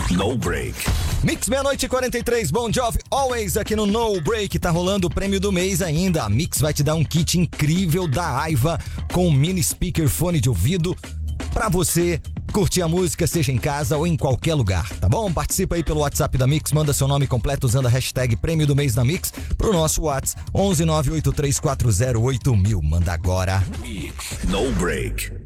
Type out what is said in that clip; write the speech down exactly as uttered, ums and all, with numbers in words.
No Break. Mix meia-noite e quarenta e três, Bon Jovi Always aqui no No Break. Tá rolando o prêmio do mês ainda. A Mix vai te dar um kit incrível da Aiva com um mini speaker, fone de ouvido pra você curtir a música, seja em casa ou em qualquer lugar, tá bom? Participa aí pelo WhatsApp da Mix, manda seu nome completo usando a hashtag Prêmio do Mês da Mix pro nosso WhatsApp onze nove oito três quatro zero oito mil. Manda agora. Mix No Break.